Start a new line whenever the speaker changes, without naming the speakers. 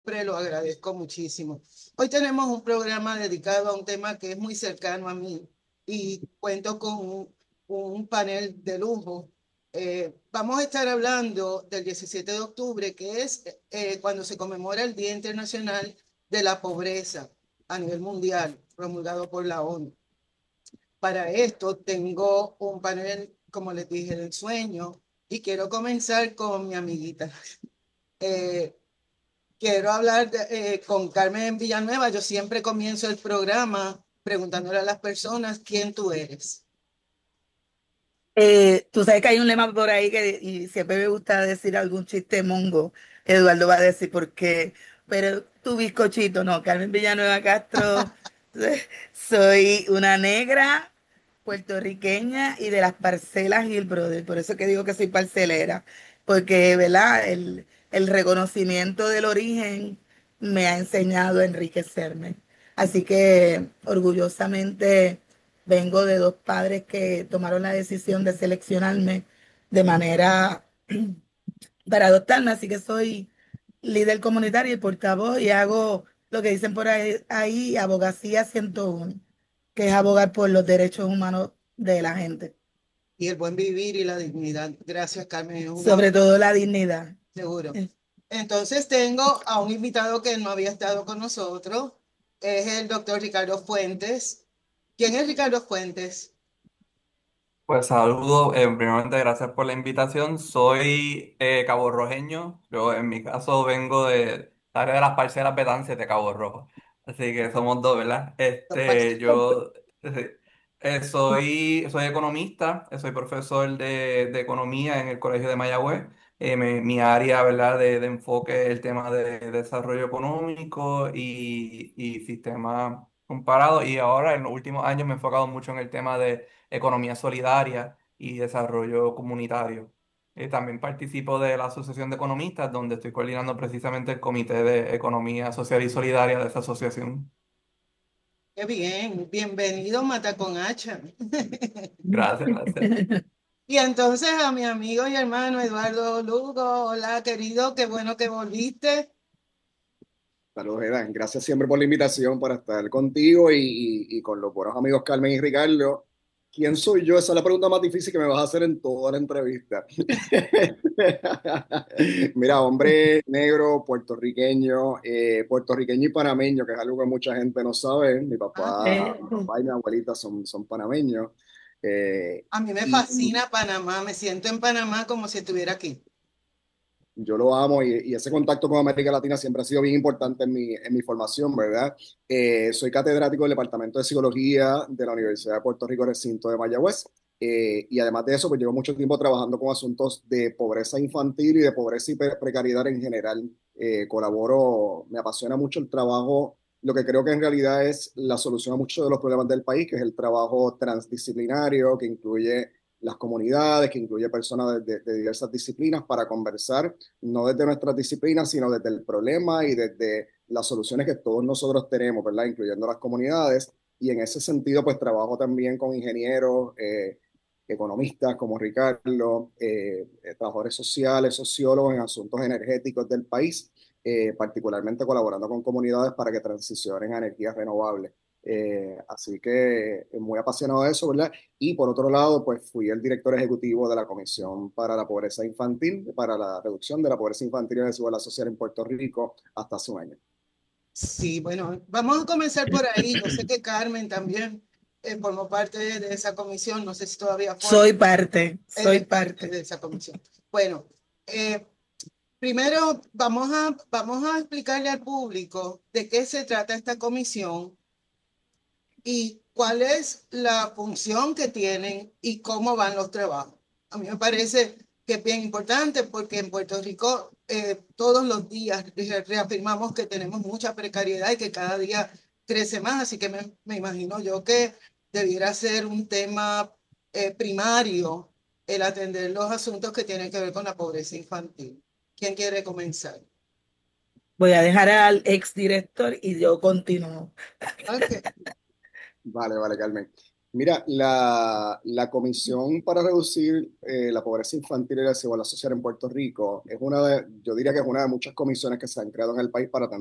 Siempre lo agradezco muchísimo. Hoy tenemos un programa dedicado a un tema que es muy cercano a mí y cuento con un panel de lujo. Vamos a estar hablando del 17 de octubre, que es cuando se conmemora el Día Internacional de la Pobreza a nivel mundial, promulgado por la ONU. Para esto tengo un panel, como les dije, del sueño y quiero comenzar con mi amiguita. Eh, Quiero hablar con Carmen Villanueva. Yo siempre comienzo el programa preguntándole a las personas quién tú eres.
Tú sabes que hay un lema por ahí que y siempre me gusta decir algún chiste mongo. Eduardo va a decir por qué. Pero tu bizcochito, no, Carmen Villanueva Castro, soy una negra puertorriqueña y de las parcelas y el brother. Por eso que digo que soy parcelera. Porque, ¿verdad? El reconocimiento del origen me ha enseñado a enriquecerme. Así que orgullosamente vengo de dos padres que tomaron la decisión de seleccionarme de manera para adoptarme, así que soy líder comunitario y portavoz y hago lo que dicen por ahí abogacía 101, que es abogar por los derechos humanos de la gente,
Y el buen vivir y la dignidad. Gracias, Carmen. Es un honor,
sobre todo la dignidad.
seguro. Entonces tengo a un invitado que no había estado con nosotros. Es el doctor Ricardo Fuentes. ¿Quién es Ricardo Fuentes?
Pues saludo, primeramente gracias por la invitación. Soy caborrojeño, yo en mi caso vengo de la área de las parcelas Betances de Cabo Rojo, así que somos dos, ¿verdad? Yo soy economista, soy profesor de economía en el Colegio de Mayagüez. Mi área, ¿verdad? De enfoque es el tema de desarrollo económico y sistema comparado, y ahora en los últimos años me he enfocado mucho en el tema de economía solidaria y desarrollo comunitario. También participo de la Asociación de Economistas, donde estoy coordinando precisamente el Comité de Economía Social y Solidaria de esa asociación.
Qué bien. Bienvenido, Mata con Hacha.
Gracias, gracias.
Y entonces a mi amigo y hermano Eduardo Lugo. Hola, querido. Qué bueno que volviste.
Saludos, Edan. Gracias siempre por la invitación para estar contigo y con los buenos amigos Carmen y Ricardo. ¿Quién soy yo? Esa es la pregunta más difícil que me vas a hacer en toda la entrevista. Mira, hombre negro, puertorriqueño, puertorriqueño y panameño, que es algo que mucha gente no sabe.
Ah,
Mi papá y mi abuelita son panameños.
a mí me
Y
fascina Panamá, me siento en Panamá como si estuviera aquí.
yo lo amo y ese contacto con América Latina siempre ha sido bien importante en mi formación, ¿verdad? Soy catedrático del Departamento de Psicología de la Universidad de Puerto Rico, recinto de Mayagüez. Y además de eso, pues llevo mucho tiempo trabajando con asuntos de pobreza infantil y de pobreza y precariedad en general. Colaboro, me apasiona mucho el trabajo, lo que creo que en realidad es la solución a muchos de los problemas del país, que es el trabajo transdisciplinario, que incluye las comunidades, que incluye personas de diversas disciplinas para conversar no desde nuestras disciplinas, sino desde el problema y desde las soluciones que todos nosotros tenemos, ¿verdad? Incluyendo las comunidades. Y en ese sentido, pues trabajo también con ingenieros, economistas como Ricardo, trabajadores sociales, sociólogos en asuntos energéticos del país, particularmente colaborando con comunidades para que transicionen a energías renovables. Así que muy apasionado de eso, ¿verdad? Y por otro lado, pues fui el director ejecutivo de la Comisión para la Pobreza Infantil, para la reducción de la pobreza infantil y la desigualdad social en Puerto Rico hasta hace un año.
Sí, bueno, vamos a comenzar por ahí. Yo sé que Carmen también formó parte de esa comisión, no sé si todavía forma,
Soy
es parte
parte.
de esa comisión. Bueno, eh, primero vamos a explicarle al público de qué se trata esta comisión y cuál es la función que tienen y cómo van los trabajos. A mí me parece que es bien importante porque en Puerto Rico todos los días reafirmamos que tenemos mucha precariedad y que cada día crece más, así que me imagino yo que debiera ser un tema primario el atender los asuntos que tienen que ver con la pobreza infantil. ¿Quién quiere comenzar?
Voy a dejar al exdirector y yo continúo.
Okay.
Vale, vale, Carmen. Mira, la Comisión para Reducir la Pobreza Infantil y la Desigualdad Social en Puerto Rico es yo diría que es una de muchas comisiones que se han creado en el país para atender